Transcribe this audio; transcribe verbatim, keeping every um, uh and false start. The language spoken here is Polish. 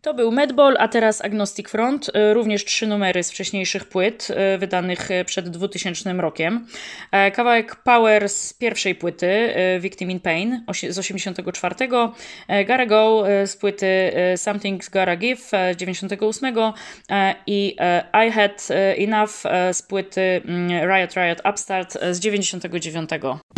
To był Madball, a teraz Agnostic Front, również trzy numery z wcześniejszych płyt, wydanych przed dwutysięcznym rokiem. Kawałek Power z pierwszej płyty, Victim in Pain z osiemdziesiątego czwartego, Gotta Go z płyty Something's Gotta Give z dziewięćdziesiątego ósmego i I Had Enough z płyty Riot Riot Upstart z dziewięćdziesiątego dziewiątego.